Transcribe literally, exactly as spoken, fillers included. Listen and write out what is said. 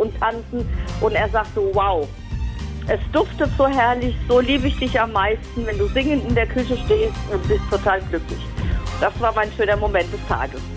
und tanzen. Und er sagt so, wow, es duftet so herrlich, so liebe ich dich am meisten, wenn du singend in der Küche stehst und bist total glücklich. Das war mein schöner Moment des Tages.